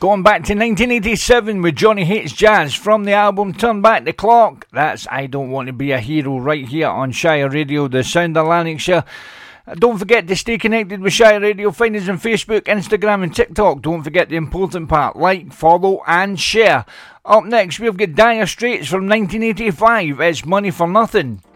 Going back to 1987 with Johnny Hates Jazz from the album Turn Back the Clock. That's I Don't Want to Be a Hero right here on Shire Radio, the sound of Lanarkshire. Don't forget to stay connected with Shire Radio. Find us on Facebook, Instagram and TikTok. Don't forget the important part, like, follow and share. Up next we've got Dire Straits from 1985. It's Money for Nothing.